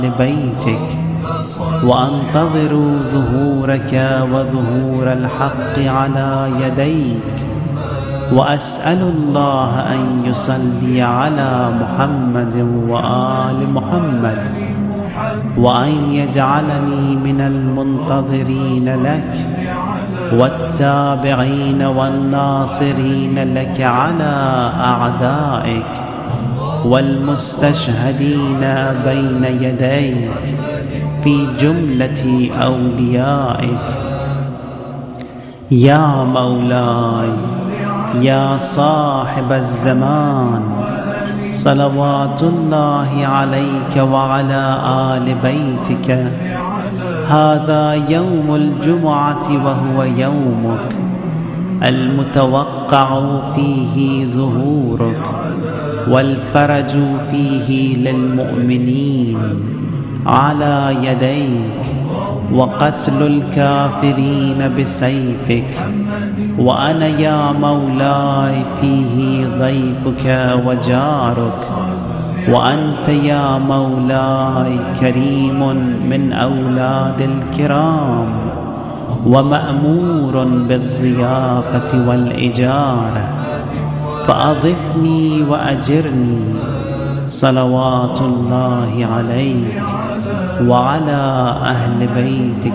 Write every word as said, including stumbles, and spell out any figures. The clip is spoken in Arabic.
بيتك، وأنتظر ظهورك وظهور الحق على يديك، وأسأل الله أن يصلي على محمد وآل محمد، وأن يجعلني من المنتظرين لك والتابعين والناصرين لك على أعدائك، والمستشهدين بين يديك في جملة أوليائك. يا مولاي يا صاحب الزمان، صلوات الله عليك وعلى آل بيتك. هذا يوم الجمعة وهو يومك المتوقع فيه ظهورك، والفرج فيه للمؤمنين على يديك، وقتل الكافرين بسيفك. وأنا يا مولاي فيه ضيفك وجارك، وأنت يا مولاي كريم من أولاد الكرام، ومأمور بالضيافة والإجارة، فأضفني وأجرني، صلوات الله عليك وعلى أهل بيتك